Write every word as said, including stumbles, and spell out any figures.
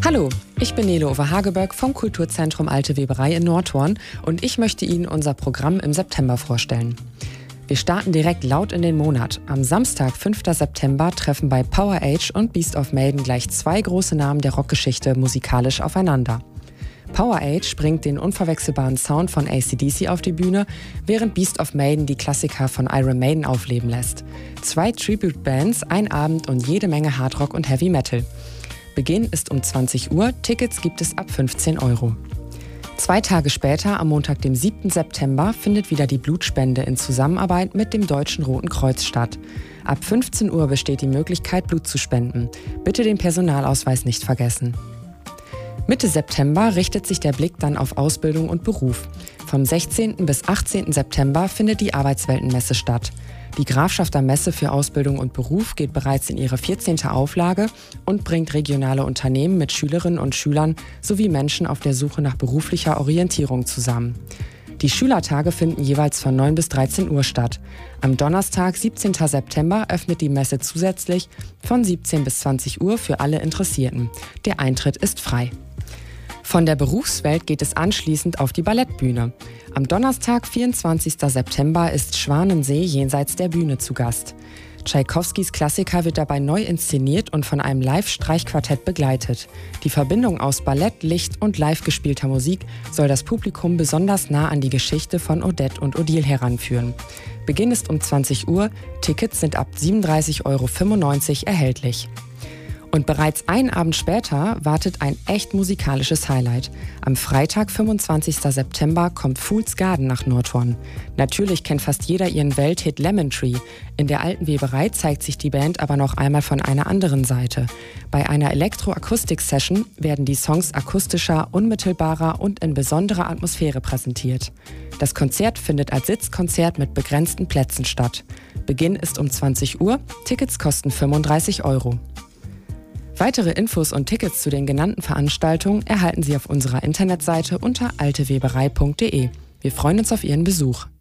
Hallo, ich bin Nele Over-Hageböck vom Kulturzentrum Alte Weberei in Nordhorn und ich möchte Ihnen unser Programm im September vorstellen. Wir starten direkt laut in den Monat. Am Samstag, fünften September, treffen bei Power Age und Beast of Maiden gleich zwei große Namen der Rockgeschichte musikalisch aufeinander. Power Age bringt den unverwechselbaren Sound von A C D C auf die Bühne, während Beast of Maiden die Klassiker von Iron Maiden aufleben lässt. Zwei Tribute-Bands, ein Abend und jede Menge Hardrock und Heavy Metal. Beginn ist um zwanzig Uhr, Tickets gibt es ab fünfzehn Euro. Zwei Tage später, am Montag, dem siebten September, findet wieder die Blutspende in Zusammenarbeit mit dem Deutschen Roten Kreuz statt. Ab fünfzehn Uhr besteht die Möglichkeit, Blut zu spenden. Bitte den Personalausweis nicht vergessen. Mitte September richtet sich der Blick dann auf Ausbildung und Beruf. Vom sechzehnten bis achtzehnten September findet die Arbeitsweltenmesse statt. Die Grafschafter Messe für Ausbildung und Beruf geht bereits in ihre vierzehnte Auflage und bringt regionale Unternehmen mit Schülerinnen und Schülern sowie Menschen auf der Suche nach beruflicher Orientierung zusammen. Die Schülertage finden jeweils von neun bis dreizehn Uhr statt. Am Donnerstag, siebzehnten September, öffnet die Messe zusätzlich von siebzehn bis zwanzig Uhr für alle Interessierten. Der Eintritt ist frei. Von der Berufswelt geht es anschließend auf die Ballettbühne. Am Donnerstag, vierundzwanzigsten September, ist Schwanensee jenseits der Bühne zu Gast. Tschaikowskis Klassiker wird dabei neu inszeniert und von einem Live-Streichquartett begleitet. Die Verbindung aus Ballett, Licht und live gespielter Musik soll das Publikum besonders nah an die Geschichte von Odette und Odile heranführen. Beginn ist um zwanzig Uhr, Tickets sind ab siebenunddreißig Euro fünfundneunzig erhältlich. Und bereits einen Abend später wartet ein echt musikalisches Highlight. Am Freitag, fünfundzwanzigsten September, kommt Fool's Garden nach Nordhorn. Natürlich kennt fast jeder ihren Welthit Lemon Tree. In der Alten Weberei zeigt sich die Band aber noch einmal von einer anderen Seite. Bei einer Elektro-Akustik-Session werden die Songs akustischer, unmittelbarer und in besonderer Atmosphäre präsentiert. Das Konzert findet als Sitzkonzert mit begrenzten Plätzen statt. Beginn ist um zwanzig Uhr, Tickets kosten fünfunddreißig Euro. Weitere Infos und Tickets zu den genannten Veranstaltungen erhalten Sie auf unserer Internetseite unter alteweberei punkt de. Wir freuen uns auf Ihren Besuch.